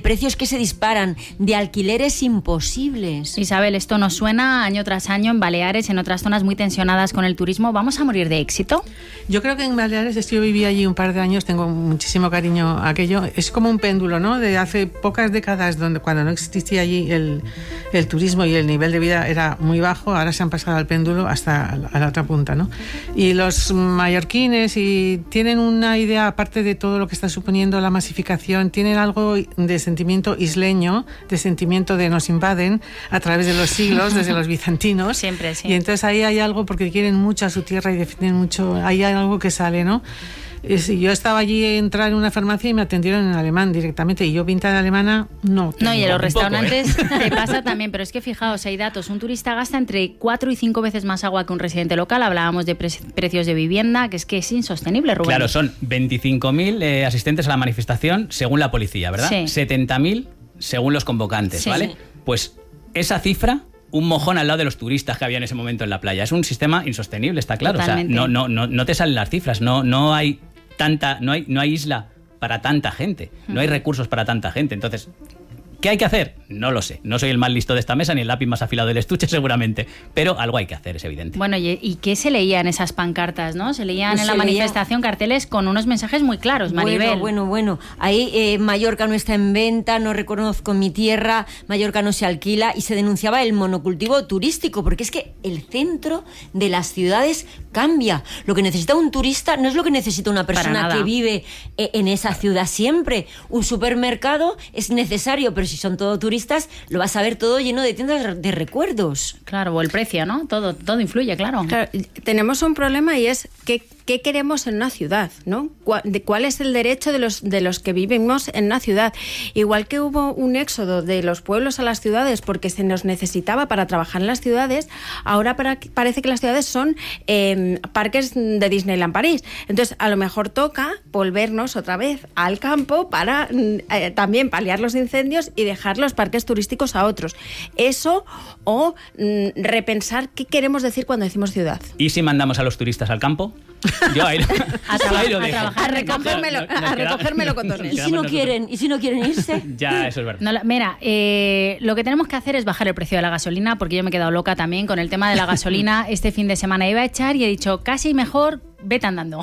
precios que se disparan, de alquileres imposibles. Isabel, esto nos suena año tras año en Baleares, en otras zonas muy tensionadas con el turismo. ¿Vamos a morir de éxito? Yo creo que en Baleares, es que yo viví allí un par de años, tengo muchísimo cariño a aquello. Es como un péndulo, ¿no? De hace pocas décadas, cuando no existía allí el turismo y el nivel de vida era muy bajo, ahora se han pasado al péndulo hasta a la otra punta, ¿no? Y los mallorquines tienen una idea, aparte de todo lo que está suponiendo la masificación, tienen algo de sentimiento isleño, de sentimiento de nos invaden a través de los siglos, desde los bizantinos. Siempre, sí. Y entonces ahí hay algo, porque quieren mucho a su tierra y defienden mucho, ahí hay algo que sale, ¿no? Yo estaba allí a entrar en una farmacia y me atendieron en alemán directamente, y yo pinta de alemana no. No, y en los restaurantes te pasa también, pero es que fijaos, hay datos. Un turista gasta entre 4 y 5 veces más agua que un residente local. Hablábamos de precios de vivienda, que es insostenible, Rubén. Claro, son 25.000 asistentes a la manifestación según la policía, ¿verdad? Sí. 70.000 según los convocantes, sí, ¿vale? Sí. Pues esa cifra, un mojón al lado de los turistas que había en ese momento en la playa. Es un sistema insostenible, está claro. Totalmente. O sea, no te salen las cifras, no hay isla para tanta gente, no hay recursos para tanta gente. Entonces, ¿qué hay que hacer? No lo sé. No soy el más listo de esta mesa ni el lápiz más afilado del estuche seguramente, pero algo hay que hacer, es evidente. Bueno, ¿y qué se leía en esas pancartas, no? Se leían en la manifestación carteles con unos mensajes muy claros, Maribel. Bueno. Ahí Mallorca no está en venta, no reconozco mi tierra, Mallorca no se alquila, y se denunciaba el monocultivo turístico, porque es que el centro de las ciudades cambia. Lo que necesita un turista no es lo que necesita una persona que vive en esa ciudad siempre. Un supermercado es necesario, pero si son todo turistas, lo vas a ver todo lleno de tiendas de recuerdos. Claro, o el precio, ¿no? Todo influye, claro. Tenemos un problema, y es ¿qué queremos en una ciudad, ¿no? ¿Cuál es el derecho de los que vivimos en una ciudad? Igual que hubo un éxodo de los pueblos a las ciudades porque se nos necesitaba para trabajar en las ciudades, ahora parece que las ciudades son parques de Disneyland París. Entonces, a lo mejor toca volvernos otra vez al campo para también paliar los incendios y dejar los parques turísticos a otros. Eso, o repensar qué queremos decir cuando decimos ciudad. ¿Y si mandamos a los turistas al campo? Yo ahí lo dejo. A recoger melocotones. ¿Y si no quieren irse? Ya, eso es verdad. No, mira, lo que tenemos que hacer es bajar el precio de la gasolina, porque yo me he quedado loca también con el tema de la gasolina. Este fin de semana iba a echar y he dicho, casi mejor, vete andando.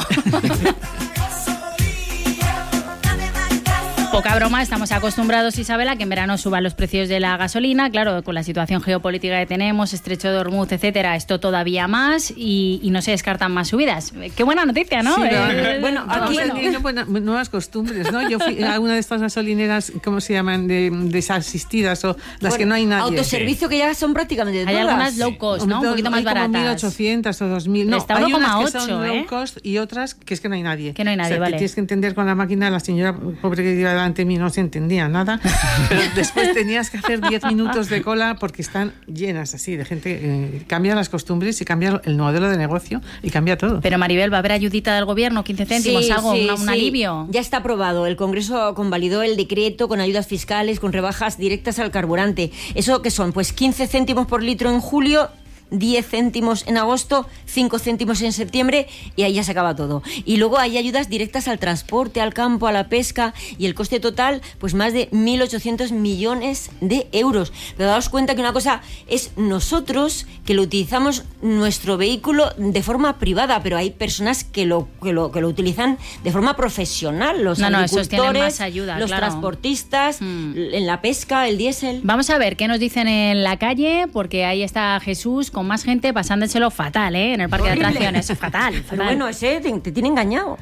Poca broma, estamos acostumbrados, Isabel, a que en verano suban los precios de la gasolina. Claro, con la situación geopolítica que tenemos, estrecho de Hormuz, etcétera, esto todavía más, y no se descartan más subidas. Qué buena noticia, ¿no? Sí, aquí nuevas costumbres, ¿no? Yo fui a una de estas gasolineras, ¿cómo se llaman? Desasistidas, o las que no hay nadie. Autoservicio, que ya son prácticamente todas. Hay algunas low cost, ¿no? Un poquito más baratas. Como 1.800 o 2.000. No, está hay 1,8, unas que son low cost y otras que es que no hay nadie. Que no hay nadie, o sea, vale. que tienes que entender con la máquina, la señora pobre que iba delante de mí no se entendía nada, pero después tenías que hacer 10 minutos de cola porque están llenas así de gente. Cambia las costumbres y cambia el modelo de negocio y cambia todo. Pero Maribel, ¿va a haber ayudita del gobierno? 15 céntimos, un alivio. Ya está aprobado. El Congreso convalidó el decreto con ayudas fiscales, con rebajas directas al carburante. ¿Eso qué son? Pues 15 céntimos por litro en julio, 10 céntimos en agosto, 5 céntimos en septiembre, y ahí ya se acaba todo. Y luego hay ayudas directas al transporte, al campo, a la pesca, y el coste total, pues más de 1.800 millones de euros. Pero daos cuenta que una cosa es nosotros, que lo utilizamos nuestro vehículo de forma privada, pero hay personas que lo utilizan de forma profesional, los agricultores, más ayuda, los transportistas, en la pesca, el diésel. Vamos a ver qué nos dicen en la calle, porque ahí está Jesús con más gente pasándoselo fatal, en el parque de atracciones. Fatal. Pero bueno, ese te tiene engañado.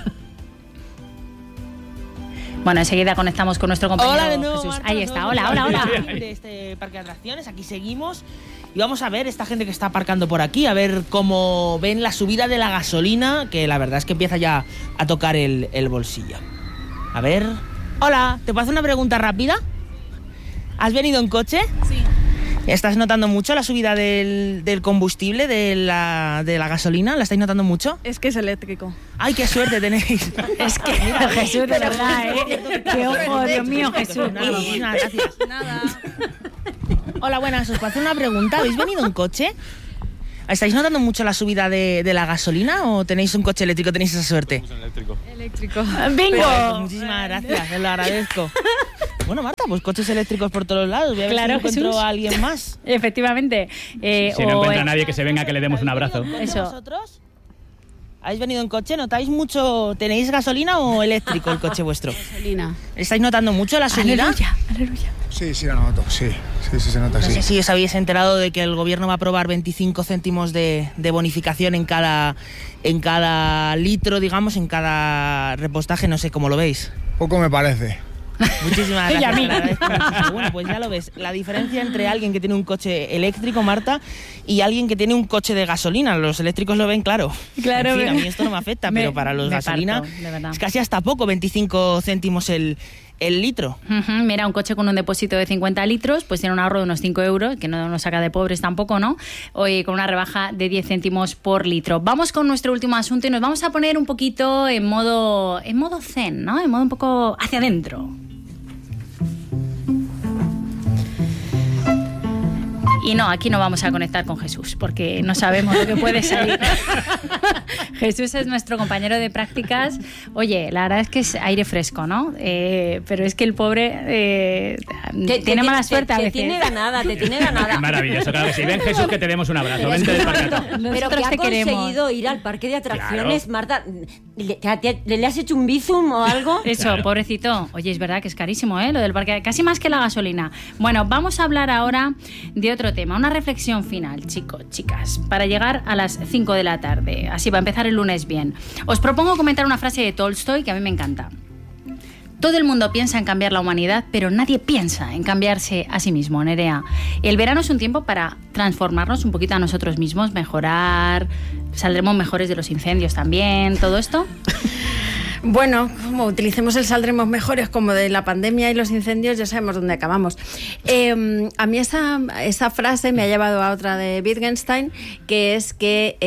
Bueno, enseguida conectamos con nuestro compañero. Hola de nuevo, Jesús. Marta, ahí está, hola. De este parque de atracciones, aquí seguimos y vamos a ver esta gente que está aparcando por aquí, a ver cómo ven la subida de la gasolina, que la verdad es que empieza ya a tocar el bolsillo. A ver... Hola, ¿te puedo hacer una pregunta rápida? ¿Has venido en coche? Sí. ¿Estás notando mucho la subida del combustible, de la gasolina? ¿La estáis notando mucho? Es que es eléctrico. ¡Ay, qué suerte tenéis! Es que, mira, Jesús, de verdad, ¡Qué ojo, Dios mío, Jesús! Nada, gracias. Nada. Hola, buenas, os puedo hacer una pregunta. ¿Habéis venido en coche? ¿Estáis notando mucho la subida de la gasolina o tenéis un coche eléctrico, tenéis esa suerte? Eléctrico. ¡Bingo! Pues muchísimas gracias, os lo agradezco. Bueno, Marta, pues coches eléctricos por todos lados. Voy a ver si encuentro Jesús. a alguien más. Efectivamente. Si no encuentra a nadie que se venga, que le demos un abrazo. Eso. ¿Vosotros? ¿Habéis venido en coche? ¿Notáis mucho? ¿Tenéis gasolina o eléctrico el coche vuestro? Gasolina. ¿Estáis notando mucho la subida? Aleluya. Sí, la noto, sí se nota, No sí. sé si os habéis enterado de que el gobierno va a aprobar 25 céntimos de bonificación en cada litro, digamos, en cada repostaje, no sé cómo lo veis. Poco me parece. Muchísimas Y a gracias. mí. te lo agradezco muchísimo. Bueno, pues ya lo ves. La diferencia entre alguien que tiene un coche eléctrico, Marta, y alguien que tiene un coche de gasolina. Los eléctricos lo ven claro. Claro, En fin, me- a mí esto no me afecta, pero para los me gasolina parto, de verdad. es casi hasta poco, 25 céntimos el litro. Ujú, mira, un coche con un depósito de 50 litros, pues tiene un ahorro de unos 5 euros, que no nos saca de pobres tampoco, ¿no? Hoy con una rebaja de 10 céntimos por litro. Vamos con nuestro último asunto y nos vamos a poner un poquito en modo zen, ¿no? En modo un poco hacia adentro. Y no, aquí no vamos a conectar con Jesús, porque no sabemos lo que puede salir. Jesús es nuestro compañero de prácticas. Oye, la verdad es que es aire fresco, ¿no? Pero es que el pobre tiene mala suerte a veces. Te tiene ganada. Es maravilloso, claro que sí. Ven, Jesús, que te demos un abrazo. Vente del parque. Pero Nosotros que ha te queremos. conseguido ir al parque de atracciones, Claro. Marta. ¿Le has hecho un bizum o algo? Eso, Claro. pobrecito. Oye, es verdad que es carísimo, ¿eh? Lo del parque, casi más que la gasolina. Bueno, vamos a hablar ahora de otro tema, una reflexión final, chicos, chicas, para llegar a las 5 de la tarde. Así va a empezar el lunes bien. Os propongo comentar una frase de Tolstoy que a mí me encanta. Todo el mundo piensa en cambiar la humanidad, pero nadie piensa en cambiarse a sí mismo, Nerea. El verano es un tiempo para transformarnos un poquito a nosotros mismos, mejorar, saldremos mejores de los incendios también, todo esto. Bueno, como utilicemos el saldremos mejores como de la pandemia y los incendios, ya sabemos dónde acabamos. A mí esa frase me ha llevado a otra de Wittgenstein, que es que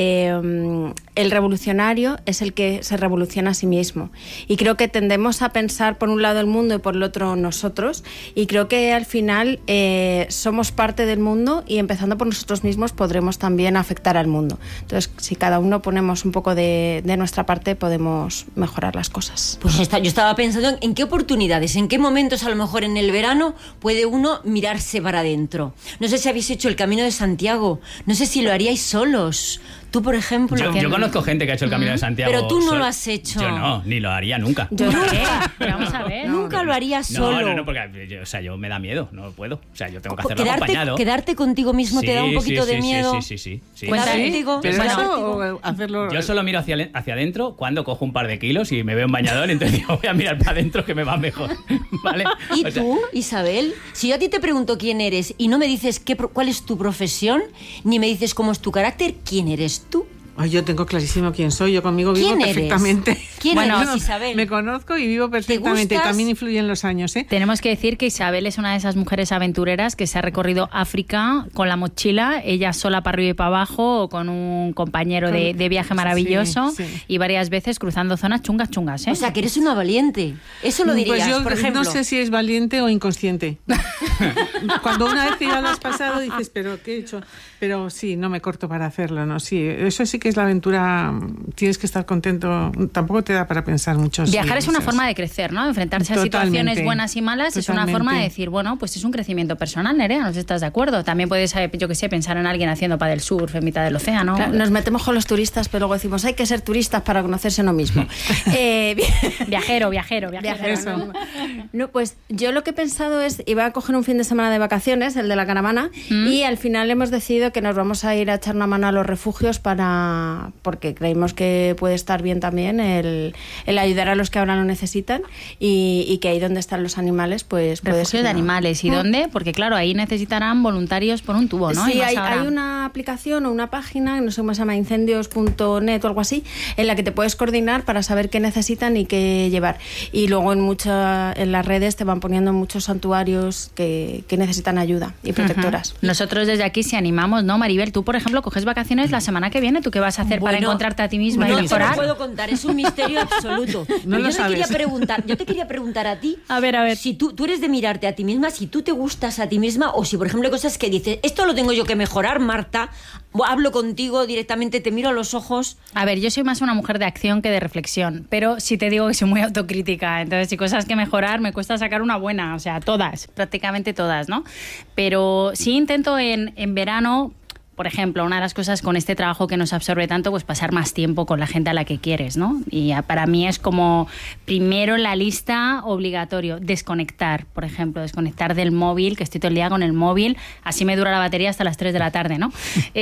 el revolucionario es el que se revoluciona a sí mismo. Y creo que tendemos a pensar por un lado el mundo y por el otro nosotros. Y creo que al final somos parte del mundo y empezando por nosotros mismos podremos también afectar al mundo. Entonces, si cada uno ponemos un poco de nuestra parte, podemos mejorar las cosas. Pues yo estaba pensando en qué oportunidades, en qué momentos a lo mejor en el verano puede uno mirarse para adentro. No sé si habéis hecho el Camino de Santiago, no sé si lo haríais solos. Tú, por ejemplo... Yo conozco gente que ha hecho el Camino de Santiago. Pero tú no sol- lo has hecho. Yo no, ni lo haría nunca. Yo no. Pero vamos a ver. Nunca lo harías solo. No, porque yo me da miedo, no puedo. O sea, yo tengo que hacerlo acompañado. Quedarte contigo mismo te da un poquito de miedo. Sí. Cuenta ¿Sí? contigo. ¿Pero Bueno, eso o hacerlo...? Yo solo miro hacia adentro cuando cojo un par de kilos y me veo en bañador, entonces digo, voy a mirar para adentro que me va mejor. ¿Vale? ¿Y O sea, tú, Isabel? Si yo a ti te pregunto quién eres y no me dices cuál es tu profesión, ni me dices cómo es tu carácter, ¿quién eres tú? Ay, yo tengo clarísimo quién soy, yo conmigo vivo ¿Quién eres? perfectamente. ¿Quién Bueno, eres, No, Isabel? Me conozco y vivo perfectamente. gustas? También influyen los años, ¿eh? Tenemos que decir que Isabel es una de esas mujeres aventureras que se ha recorrido África con la mochila, ella sola para arriba y para abajo, o con un compañero de viaje maravilloso, Sí, sí. y varias veces cruzando zonas chungas, ¿eh? O sea, que eres una valiente. Eso lo dirías, Pues yo por ejemplo. no sé si es valiente o inconsciente. Cuando una vez que ya lo has pasado dices, pero ¿qué he hecho? Pero sí, no me corto para hacerlo, ¿no? Sí, eso sí que es la aventura, tienes que estar contento, tampoco te da para pensar mucho. Viajar es una forma de crecer, ¿no? Enfrentarse a situaciones Totalmente. buenas y malas es una forma de decir, bueno, pues es un crecimiento personal, Nerea, ¿no estás de acuerdo? También puedes, yo qué sé, pensar en alguien haciendo paddle surf en mitad del océano. Claro, nos metemos con los turistas, pero luego decimos, hay que ser turistas para conocerse uno mismo. Viajero. Eso. No, pues yo lo que he pensado es, iba a coger un fin de semana de vacaciones, el de la caravana, y al final hemos decidido que nos vamos a ir a echar una mano a los refugios porque creemos que puede estar bien también el ayudar a los que ahora lo necesitan y que ahí donde están los animales, pues puede Refugios ser de una- animales. ¿Y dónde? Porque claro, ahí necesitarán voluntarios por un tubo, ¿no? Y Sí, más hay ahora. una aplicación o una página, no sé cómo se llama, incendios.net o algo así, en la que te puedes coordinar para saber qué necesitan y qué llevar. Y luego en las redes te van poniendo muchos santuarios que que necesitan ayuda y protectoras. Nosotros desde aquí sí animamos, ¿no, Maribel? Tú, por ejemplo, coges vacaciones la semana que viene. ¿Tú qué vas a hacer para encontrarte a ti misma y mejorar? No te lo puedo contar, es un misterio absoluto. No Pero lo sabes. Yo te quería preguntar a ti, A ver. si tú eres de mirarte a ti misma, si tú te gustas a ti misma, o si, por ejemplo, hay cosas que dices, esto lo tengo yo que mejorar, Marta, hablo contigo directamente, te miro a los ojos. A ver, yo soy más una mujer de acción que de reflexión, pero sí te digo que soy muy autocrítica. Entonces, si cosas que mejorar, me cuesta sacar una buena. O sea, todas, prácticamente todas, ¿no? Pero sí intento en verano, por ejemplo, una de las cosas con este trabajo que nos absorbe tanto, pues pasar más tiempo con la gente a la que quieres, ¿no? Y para mí es como, primero en la lista, obligatorio, desconectar, por ejemplo, desconectar del móvil, que estoy todo el día con el móvil, así me dura la batería hasta las 3 de la tarde, ¿no?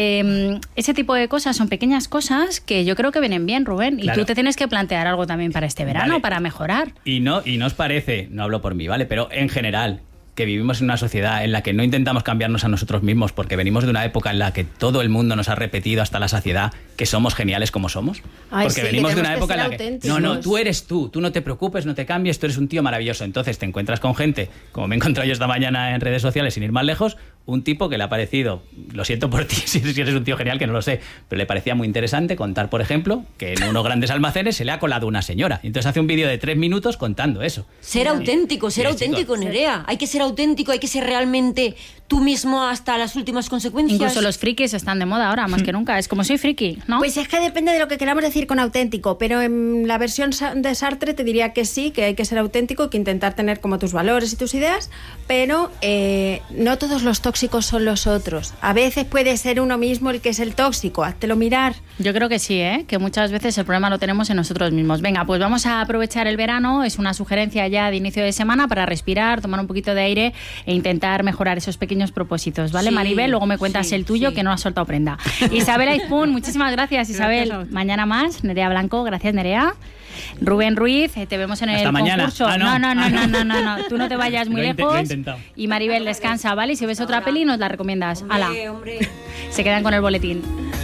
Ese tipo de cosas son pequeñas cosas que yo creo que vienen bien, Rubén, Claro. y tú te tienes que plantear algo también para este verano, Vale. para mejorar. Y no os parece, no hablo por mí, ¿vale? Pero en general, que vivimos en una sociedad en la que no intentamos cambiarnos a nosotros mismos porque venimos de una época en la que todo el mundo nos ha repetido hasta la saciedad que somos geniales como somos. Ay, Porque sí, venimos que de una tenemos que época en la ser que auténticos. no, tú eres tú no te preocupes, no te cambies, tú eres un tío maravilloso. Entonces te encuentras con gente, como me he encontrado yo esta mañana en redes sociales, sin ir más lejos, un tipo que le ha parecido, lo siento por ti si eres un tío genial, que no lo sé, pero le parecía muy interesante contar, por ejemplo, que en unos grandes almacenes se le ha colado una señora. Y entonces hace un vídeo de 3 minutos contando eso. Ser auténtico, chicos. Nerea. Hay que ser auténtico, hay que ser realmente tú mismo hasta las últimas consecuencias. Incluso los frikis están de moda ahora, más que nunca. Es como soy friki, ¿no? Pues es que depende de lo que queramos decir con auténtico, pero en la versión de Sartre te diría que sí, que hay que ser auténtico y que intentar tener como tus valores y tus ideas, pero no todos los tóxicos son los otros. A veces puede ser uno mismo el que es el tóxico, háztelo mirar. Yo creo que sí, que muchas veces el problema lo tenemos en nosotros mismos. Venga, pues vamos a aprovechar el verano, es una sugerencia ya de inicio de semana para respirar, tomar un poquito de aire e intentar mejorar esos pequeños propósitos, ¿vale, Sí, Maribel? Luego me cuentas sí, el tuyo, sí. que no has soltado prenda. Isabel Aizpún, muchísimas gracias, Isabel. Gracias a vos. Mañana más, Nerea Blanco, gracias, Nerea. Rubén Ruiz, te vemos en Hasta el mañana. concurso. Ah, no. No, tú no te vayas muy Lo he lejos. intentado. Y Maribel, descansa, ¿vale? Y si ves otra peli, nos la recomiendas. Hala, Hombre. se quedan con el boletín.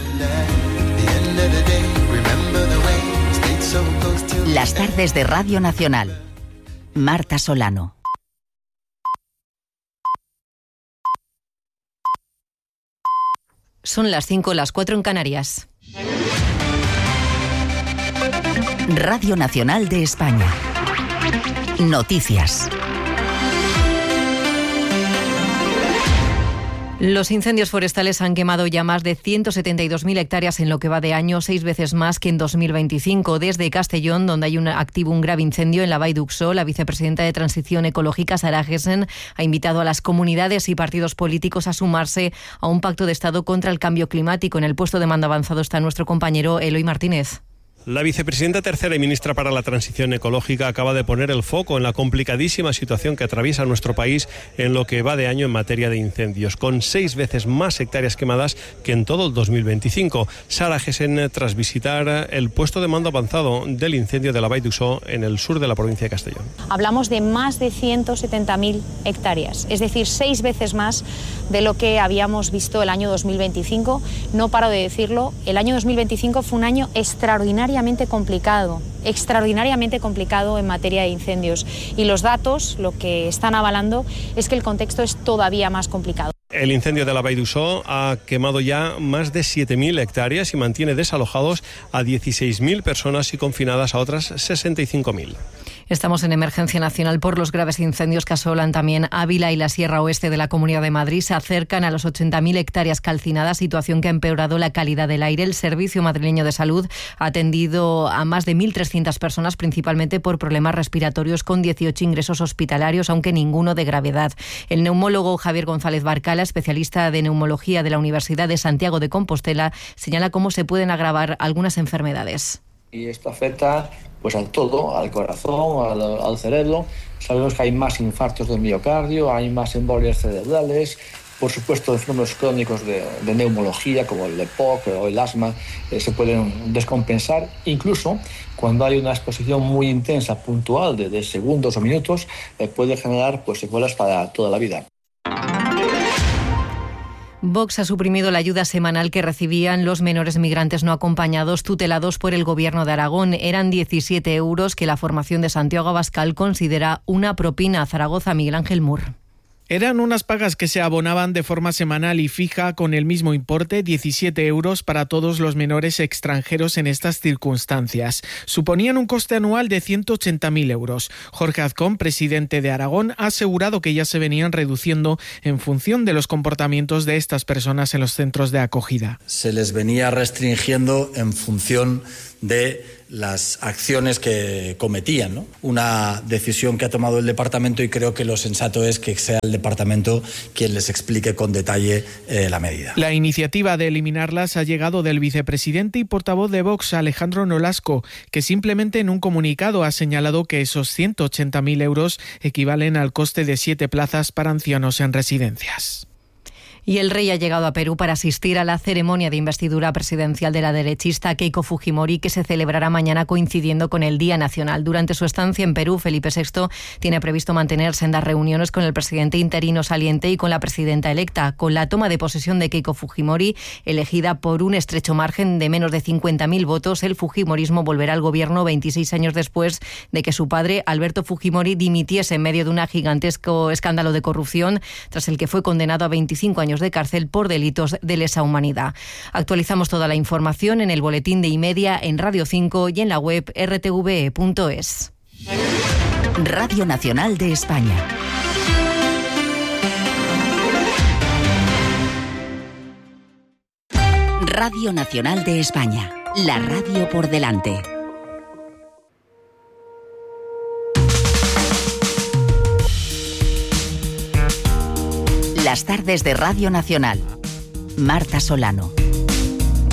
Las tardes de Radio Nacional. Marta Solano. Son las 5, las 4 en Canarias. Radio Nacional de España. Noticias. Los incendios forestales han quemado ya más de 172.000 hectáreas en lo que va de año, 6 veces más que en 2025. Desde Castellón, donde hay activo un grave incendio en la Vall d'Uxó, la vicepresidenta de Transición Ecológica, Sara Gessen, ha invitado a las comunidades y partidos políticos a sumarse a un pacto de Estado contra el cambio climático. En el puesto de mando avanzado está nuestro compañero Eloy Martínez. La vicepresidenta tercera y ministra para la Transición Ecológica acaba de poner el foco en la complicadísima situación que atraviesa nuestro país en lo que va de año en materia de incendios, con 6 veces más hectáreas quemadas que en todo el 2025. Sara Gessen, tras visitar el puesto de mando avanzado del incendio de la Vall d'Uxó en el sur de la provincia de Castellón. Hablamos de más de 170.000 hectáreas, es decir, 6 veces más de lo que habíamos visto el año 2025. No paro de decirlo, el año 2025 fue un año extraordinariamente complicado en materia de incendios. Y los datos lo que están avalando es que el contexto es todavía más complicado. El incendio de la Vall d'Uxó ha quemado ya más de 7.000 hectáreas y mantiene desalojados a 16.000 personas y confinadas a otras 65.000. Estamos en emergencia nacional por los graves incendios que asolan también Ávila y la Sierra Oeste de la Comunidad de Madrid. Se acercan a los 80.000 hectáreas calcinadas, situación que ha empeorado la calidad del aire. El Servicio Madrileño de Salud ha atendido a más de 1.300 personas, principalmente por problemas respiratorios, con 18 ingresos hospitalarios, aunque ninguno de gravedad. El neumólogo Javier González Barcala, especialista de neumología de la Universidad de Santiago de Compostela, señala cómo se pueden agravar algunas enfermedades. Y esto afecta pues a todo, al corazón, al cerebro. Sabemos que hay más infartos del miocardio, hay más embolias cerebrales, por supuesto enfermos crónicos de neumología como el EPOC o el asma se pueden descompensar. Incluso cuando hay una exposición muy intensa, puntual, de segundos o minutos, puede generar pues secuelas para toda la vida. Vox ha suprimido la ayuda semanal que recibían los menores migrantes no acompañados tutelados por el Gobierno de Aragón. Eran 17 euros que la formación de Santiago Abascal considera una propina. Zaragoza, Miguel Ángel Mur. Eran unas pagas que se abonaban de forma semanal y fija con el mismo importe, 17 euros para todos los menores extranjeros en estas circunstancias. Suponían un coste anual de 180.000 euros. Jorge Azcón, presidente de Aragón, ha asegurado que ya se venían reduciendo en función de los comportamientos de estas personas en los centros de acogida. Se les venía restringiendo en función de las acciones que cometían, ¿no? Una decisión que ha tomado el departamento y creo que lo sensato es que sea el departamento quien les explique con detalle la medida. La iniciativa de eliminarlas ha llegado del vicepresidente y portavoz de Vox, Alejandro Nolasco, que simplemente en un comunicado ha señalado que esos 180.000 euros equivalen al coste de 7 plazas para ancianos en residencias. Y el rey ha llegado a Perú para asistir a la ceremonia de investidura presidencial de la derechista Keiko Fujimori, que se celebrará mañana coincidiendo con el Día Nacional. Durante su estancia en Perú, Felipe VI tiene previsto mantener sendas reuniones con el presidente interino saliente y con la presidenta electa. Con la toma de posesión de Keiko Fujimori, elegida por un estrecho margen de menos de 50.000 votos, el fujimorismo volverá al gobierno 26 años después de que su padre, Alberto Fujimori, dimitiese en medio de un gigantesco escándalo de corrupción, tras el que fue condenado a 25 años de cárcel por delitos de lesa humanidad. Actualizamos toda la información en el boletín de Y-Media, en Radio 5 y en la web rtve.es. Radio Nacional de España. Radio Nacional de España. La radio por delante. Las tardes de Radio Nacional. Marta Solano.